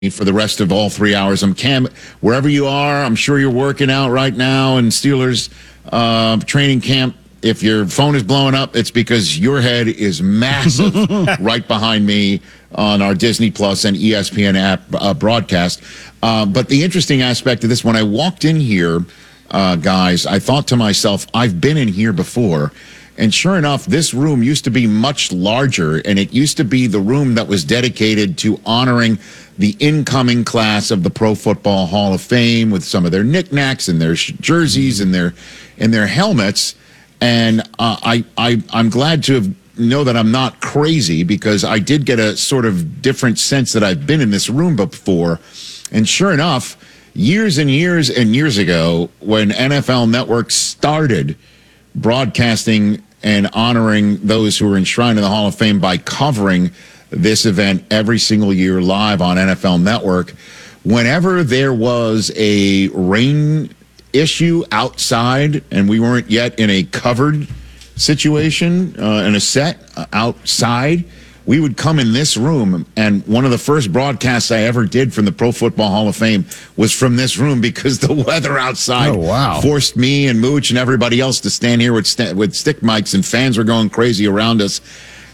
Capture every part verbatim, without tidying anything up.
for the rest of all three hours. I'm Cam, wherever you are, I'm sure you're working out right now in Steelers uh, training camp. If your phone is blowing up, it's because your head is massive right behind me on our Disney Plus and E S P N app uh, broadcast. Uh, but the interesting aspect of this, when I walked in here, uh, guys, I thought to myself, I've been in here before. And sure enough, this room used to be much larger, and it used to be the room that was dedicated to honoring the incoming class of the Pro Football Hall of Fame with some of their knickknacks and their jerseys and their and their helmets. And uh, I, I, I'm glad to have know that I'm not crazy, because I did get a sort of different sense that I've been in this room before. And sure enough, years and years and years ago, when N F L Network started broadcasting and honoring those who are enshrined in the Hall of Fame by covering this event every single year live on N F L Network, whenever there was a rain issue outside and we weren't yet in a covered situation, uh, in a set outside, we would come in this room, and one of the first broadcasts I ever did from the Pro Football Hall of Fame was from this room, because the weather outside oh, wow. forced me and Mooch and everybody else to stand here with st- with stick mics, and fans were going crazy around us.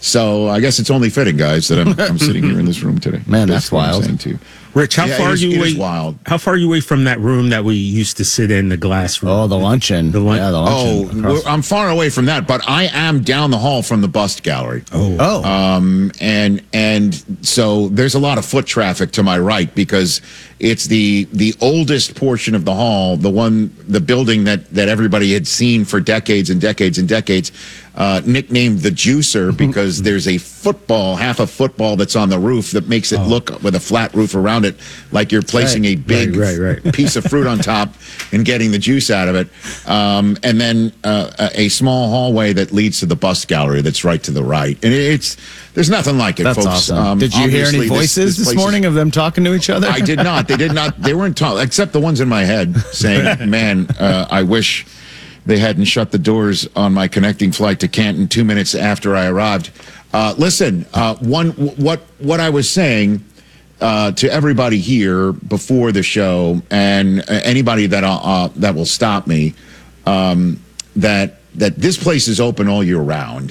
So I guess it's only fitting, guys, that I'm, I'm sitting here in this room today. Man, that's, that's wild. To you. Rich, how yeah, far is, are you it away? Is wild. How far are you away from that room that we used to sit in, the glass room? Oh, the luncheon. The lun- yeah, the luncheon. Oh, I'm far away from that, but I am down the hall from the bust gallery. Oh, oh, um, and and so there's a lot of foot traffic to my right, because it's the the oldest portion of the hall, the one, the building that that everybody had seen for decades and decades and decades, uh, nicknamed the Juicer, because there's a football, half a football that's on the roof that makes it oh. look, with a flat roof around it, like you're placing right. a big right, right, right. piece of fruit on top and getting the juice out of it. Um, and then uh, a small hallway that leads to the bust gallery that's right to the right. And it's there's nothing like it, that's folks. Awesome. Um, did you hear any voices this, this, this morning is, of them talking to each other? I did not. They did not. They weren't talking, except the ones in my head saying, man, uh, I wish they hadn't shut the doors on my connecting flight to Canton two minutes after I arrived. Uh, listen, uh, one what what I was saying uh, to everybody here before the show, and uh, anybody that uh, that will stop me, um, that that this place is open all year round,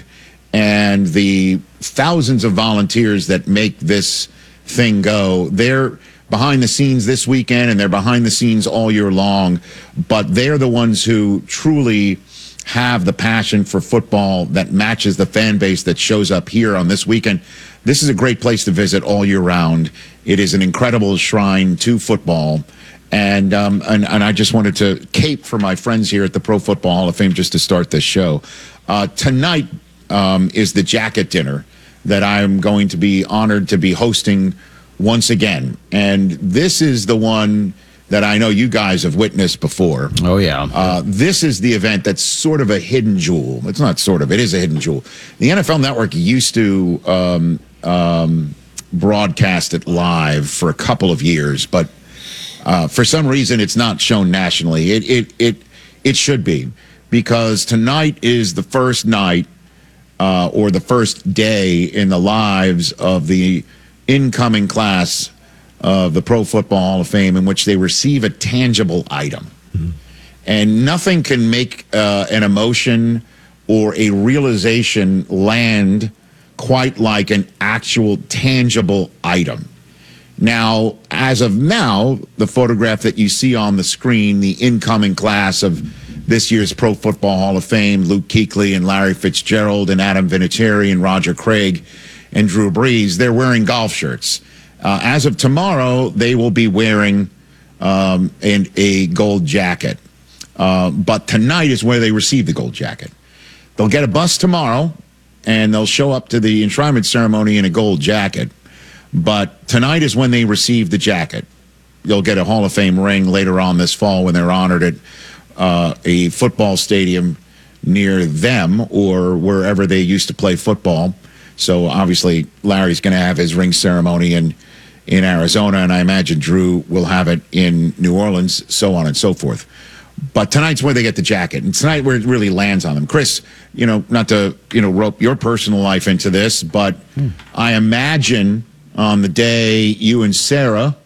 and the thousands of volunteers that make this thing go, they're behind the scenes this weekend, and they're behind the scenes all year long, but they're the ones who truly have the passion for football that matches the fan base that shows up here on this weekend. This is a great place to visit all year round. It is an incredible shrine to football. And, um, and, and I just wanted to cape for my friends here at the Pro Football Hall of Fame just to start this show. Uh, tonight um, is the jacket dinner that I'm going to be honored to be hosting once again. And this is the one that I know you guys have witnessed before. Oh, yeah. Uh, this is the event that's sort of a hidden jewel. It's not sort of, it is a hidden jewel. The N F L Network used to um, um, broadcast it live for a couple of years, but uh, for some reason it's not shown nationally. It, it, it, it should be, because tonight is the first night uh, or the first day in the lives of the incoming class of the Pro Football Hall of Fame, in which they receive a tangible item. Mm-hmm. And nothing can make uh, an emotion or a realization land quite like an actual tangible item. Now, as of now, the photograph that you see on the screen, the incoming class of this year's Pro Football Hall of Fame, Luke Kuechly and Larry Fitzgerald and Adam Vinatieri and Roger Craig and Drew Brees, they're wearing golf shirts. Uh, as of tomorrow, they will be wearing um, an, a gold jacket. Uh, but tonight is where they receive the gold jacket. They'll get a bus tomorrow, and they'll show up to the enshrinement ceremony in a gold jacket. But tonight is when they receive the jacket. They'll get a Hall of Fame ring later on this fall when they're honored at uh, a football stadium near them or wherever they used to play football. So obviously Larry's going to have his ring ceremony in, in Arizona, and I imagine Drew will have it in New Orleans, so on and so forth. But tonight's where they get the jacket, and tonight where it really lands on them. Chris, you know, not to, you know, rope your personal life into this, but hmm. I imagine on the day you and Sarah